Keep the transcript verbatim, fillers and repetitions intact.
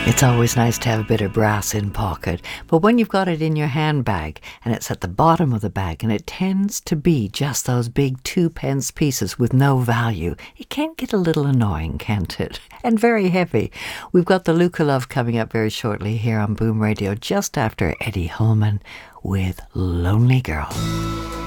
It's always nice to have a bit of brass in pocket, but when you've got it in your handbag and it's at the bottom of the bag and it tends to be just those big two pence pieces with no value, it can get a little annoying, can't it? And very heavy. We've got the Luca Love coming up very shortly here on Boom Radio, just after Eddie Holman with Lonely Girl.